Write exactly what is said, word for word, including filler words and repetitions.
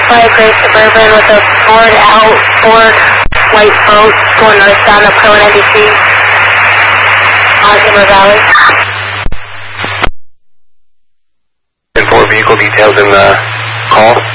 five Gray Suburban with a board out, board, white boat going northbound up Highway ninety-three on Timber Valley. And four vehicle details in the call.